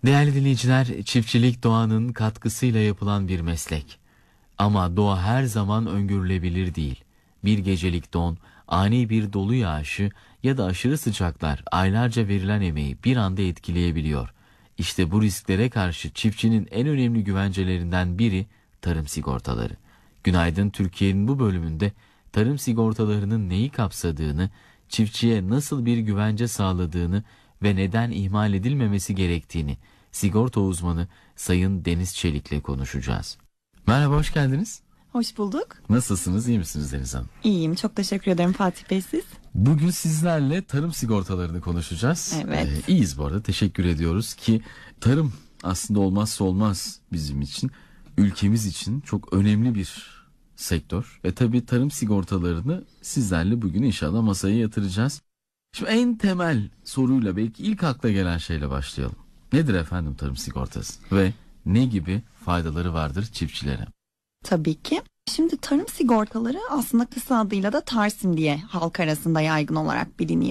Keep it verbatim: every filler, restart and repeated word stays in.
Değerli dinleyiciler, çiftçilik doğanın katkısıyla yapılan bir meslek. Ama doğa her zaman öngörülebilir değil. Bir gecelik don, ani bir dolu yağışı ya da aşırı sıcaklar aylarca verilen emeği bir anda etkileyebiliyor. İşte bu risklere karşı çiftçinin en önemli güvencelerinden biri tarım sigortaları. Günaydın Türkiye'nin bu bölümünde tarım sigortalarının neyi kapsadığını, çiftçiye nasıl bir güvence sağladığını ve neden ihmal edilmemesi gerektiğini sigorta uzmanı Sayın Deniz Çelik'le konuşacağız. Merhaba, hoş geldiniz. Hoş bulduk. Nasılsınız, iyi misiniz Deniz Hanım? İyiyim, çok teşekkür ederim Fatih Bey, siz? Bugün sizlerle tarım sigortalarını konuşacağız. Evet. Ee, iyiyiz bu arada, teşekkür ediyoruz ki tarım aslında olmazsa olmaz bizim için, ülkemiz için çok önemli bir sektör. Ve tabii tarım sigortalarını sizlerle bugün inşallah masaya yatıracağız. Şimdi en temel soruyla, belki ilk akla gelen şeyle başlayalım. Nedir efendim tarım sigortası ve ne gibi faydaları vardır çiftçilere? Tabii ki. Şimdi tarım sigortaları aslında kısa adıyla da TARSİM diye halk arasında yaygın olarak biliniyor.